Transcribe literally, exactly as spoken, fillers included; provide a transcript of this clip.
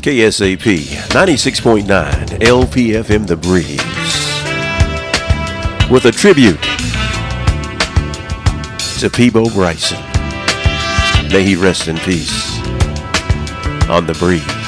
K S A P ninety-six point nine L P F M The Breeze, with a tribute to Peabo Bryson. May he rest in peace on The Breeze.